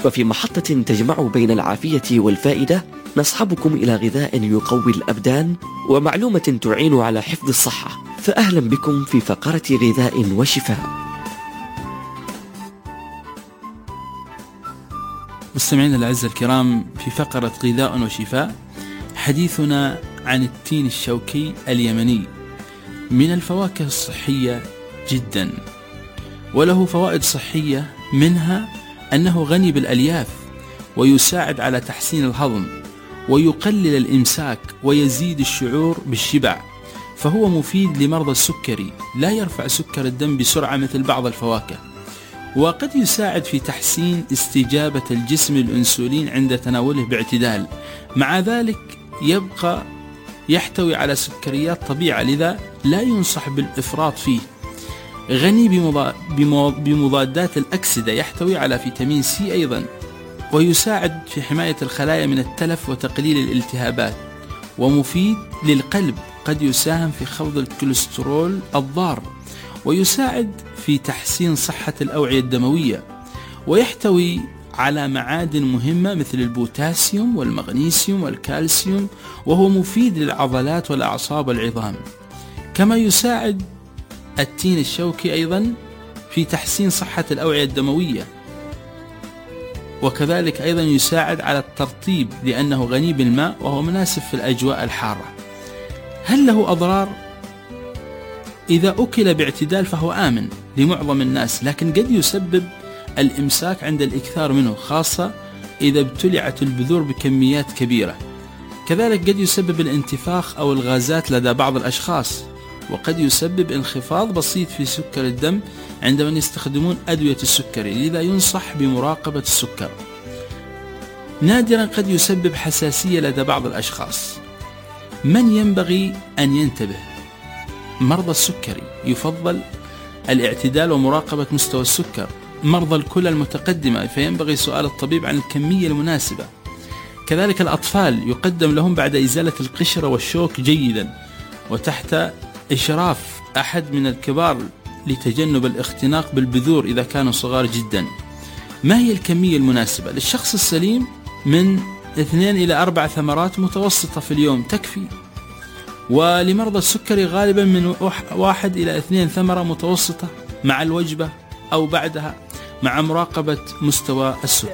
وفي محطة تجمع بين العافية والفائدة نصحبكم إلى غذاء يقوي الأبدان ومعلومة تعين على حفظ الصحة، فأهلا بكم في فقرة غذاء وشفاء. مستمعينا الأعزاء الكرام، في فقرة غذاء وشفاء حديثنا عن التين الشوكي اليمني، من الفواكه الصحية جدا، وله فوائد صحية، منها أنه غني بالألياف ويساعد على تحسين الهضم ويقلل الإمساك ويزيد الشعور بالشبع، فهو مفيد لمرضى السكري، لا يرفع سكر الدم بسرعة مثل بعض الفواكه، وقد يساعد في تحسين استجابة الجسم للأنسولين عند تناوله باعتدال. مع ذلك يبقى يحتوي على سكريات طبيعة، لذا لا ينصح بالإفراط فيه. غني بمضادات الأكسدة، يحتوي على فيتامين سي أيضا، ويساعد في حماية الخلايا من التلف وتقليل الالتهابات، ومفيد للقلب، قد يساهم في خفض الكوليسترول الضار، ويساعد في تحسين صحة الأوعية الدموية، ويحتوي على معادن مهمة مثل البوتاسيوم والمغنيسيوم والكالسيوم، وهو مفيد للعضلات والأعصاب والعظام. كما يساعد التين الشوكي أيضا في تحسين صحة الأوعية الدموية، وكذلك أيضا يساعد على الترطيب لأنه غني بالماء وهو مناسب في الأجواء الحارة. هل له أضرار؟ إذا أكل باعتدال فهو آمن لمعظم الناس، لكن قد يسبب الإمساك عند الإكثار منه، خاصة إذا ابتلعت البذور بكميات كبيرة. كذلك قد يسبب الانتفاخ أو الغازات لدى بعض الأشخاص، وقد يسبب انخفاض بسيط في سكر الدم عندما يستخدمون أدوية السكري، لذا ينصح بمراقبة السكر. نادرا قد يسبب حساسية لدى بعض الأشخاص. من ينبغي أن ينتبه؟ مرضى السكري يفضل الاعتدال ومراقبة مستوى السكر. مرضى الكلى المتقدمة فينبغي سؤال الطبيب عن الكمية المناسبة. كذلك الأطفال يقدم لهم بعد إزالة القشرة والشوك جيدا وتحت إشراف أحد من الكبار لتجنب الاختناق بالبذور إذا كانوا صغار جدا. ما هي الكمية المناسبة؟ للشخص السليم من 2 إلى 4 ثمرات متوسطة في اليوم تكفي، ولمرضى السكري غالبا من 1 إلى 2 ثمرة متوسطة مع الوجبة أو بعدها، مع مراقبة مستوى السكر.